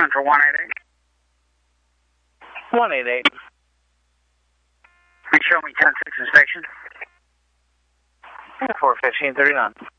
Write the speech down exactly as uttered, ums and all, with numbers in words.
Central one eight eight. one eight eight. And show me ten six in station. four fifteen thirty-nine.